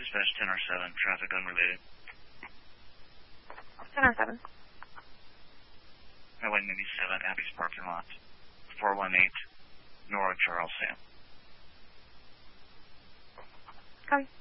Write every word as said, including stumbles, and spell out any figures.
Dispatch ten R seven, traffic unrelated. ten R seven. Highway ninety-seven, Abby's parking lot. four one eight, Nora Charles Sam. Copy.